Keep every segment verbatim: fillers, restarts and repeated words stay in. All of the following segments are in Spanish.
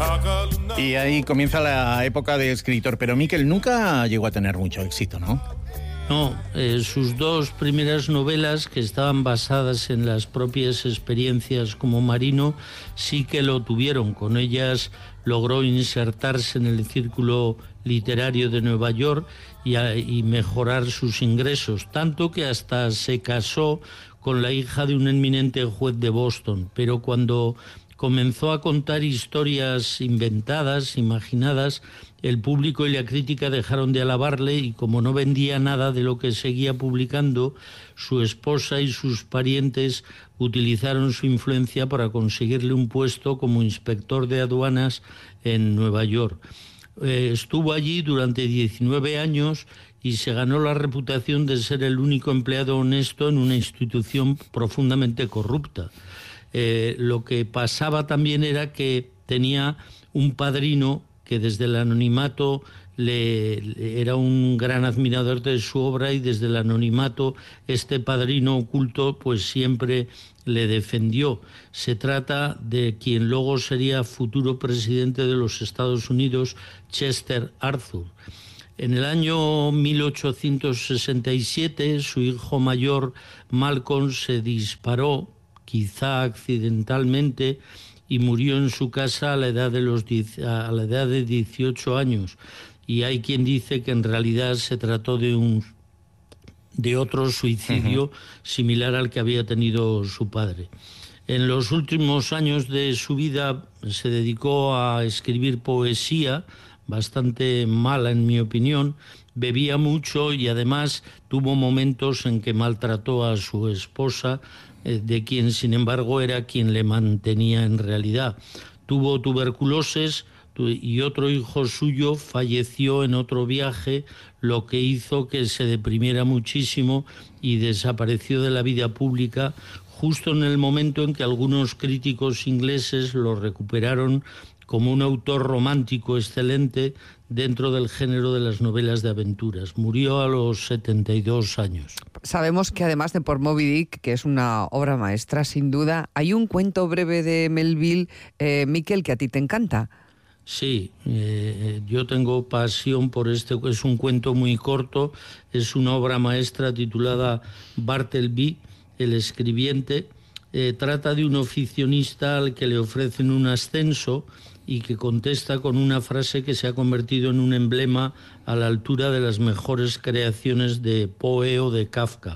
Y ahí comienza la época de escritor, pero Miquel nunca llegó a tener mucho éxito, ¿no? No, eh, sus dos primeras novelas, que estaban basadas en las propias experiencias como marino, sí que lo tuvieron. Con ellas logró insertarse en el círculo literario de Nueva York y, a, y mejorar sus ingresos, tanto que hasta se casó con la hija de un eminente juez de Boston. Pero cuando comenzó a contar historias inventadas, imaginadas, el público y la crítica dejaron de alabarle, y como no vendía nada de lo que seguía publicando, su esposa y sus parientes utilizaron su influencia para conseguirle un puesto como inspector de aduanas en Nueva York. Eh, estuvo allí durante diecinueve años y se ganó la reputación de ser el único empleado honesto en una institución profundamente corrupta. Eh, lo que pasaba también era que tenía un padrino que desde el anonimato le, le era un gran admirador de su obra, y desde el anonimato este padrino oculto pues siempre le defendió. Se trata de quien luego sería futuro presidente de los Estados Unidos, Chester Arthur. En el año mil ochocientos sesenta y siete, su hijo mayor, Malcolm, se disparó, quizá accidentalmente, y murió en su casa a la edad de los a la edad de dieciocho años. Y hay quien dice que en realidad se trató de un de otro suicidio uh-huh. similar al que había tenido su padre. En los últimos años de su vida se dedicó a escribir poesía, bastante mala en mi opinión, bebía mucho y además tuvo momentos en que maltrató a su esposa, de quien sin embargo era quien le mantenía en realidad. Tuvo tuberculosis y otro hijo suyo falleció en otro viaje, lo que hizo que se deprimiera muchísimo y desapareció de la vida pública justo en el momento en que algunos críticos ingleses lo recuperaron como un autor romántico excelente dentro del género de las novelas de aventuras. Murió a los setenta y dos años. Sabemos que además de por Moby Dick, que es una obra maestra sin duda, hay un cuento breve de Melville, eh, Miquel, que a ti te encanta. Sí, eh, yo tengo pasión por este, es un cuento muy corto, es una obra maestra titulada Bartleby, el escribiente. Eh, trata de un oficionista al que le ofrecen un ascenso y que contesta con una frase que se ha convertido en un emblema a la altura de las mejores creaciones de Poe o de Kafka.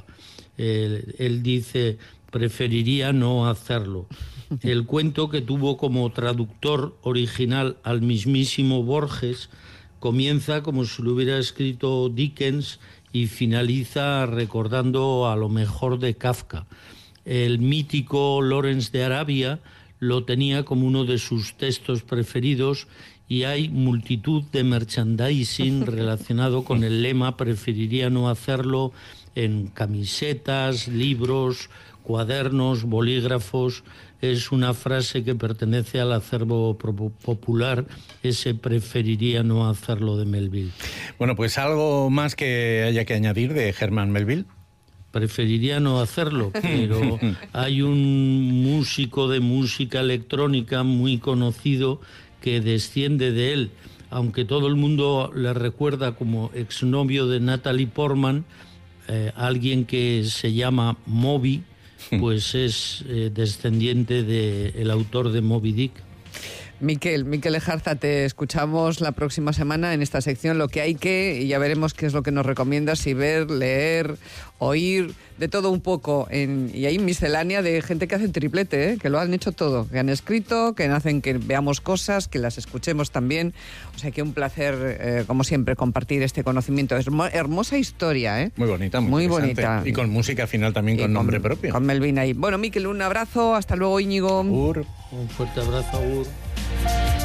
Eh, él dice: preferiría no hacerlo. El cuento, que tuvo como traductor original al mismísimo Borges, comienza como si lo hubiera escrito Dickens y finaliza recordando a lo mejor de Kafka. El mítico Lawrence de Arabia lo tenía como uno de sus textos preferidos, y hay multitud de merchandising relacionado con el lema preferiría no hacerlo en camisetas, libros, cuadernos, bolígrafos. Es una frase que pertenece al acervo popular, ese preferiría no hacerlo de Melville. Bueno, pues algo más que haya que añadir de Herman Melville. Preferiría no hacerlo, pero hay un músico de música electrónica muy conocido que desciende de él, aunque todo el mundo le recuerda como exnovio de Natalie Portman, eh, alguien que se llama Moby, pues es eh, descendiente del autor de Moby Dick. Miquel, Miquel Lejarza, te escuchamos la próxima semana en esta sección Lo que hay que, y ya veremos qué es lo que nos recomiendas, si ver, leer, oír, de todo un poco. En, y hay miscelánea de gente que hace triplete, ¿eh? Que lo han hecho todo, que han escrito, que hacen que veamos cosas, que las escuchemos también. O sea que un placer, eh, como siempre, compartir este conocimiento. Es hermo, hermosa historia, ¿eh? Muy bonita, muy, muy bonita. Y con música final también, y con, con nombre propio. Con Melvin ahí. Bueno, Miquel, un abrazo, hasta luego, Íñigo. Agur. Un fuerte abrazo, Agur.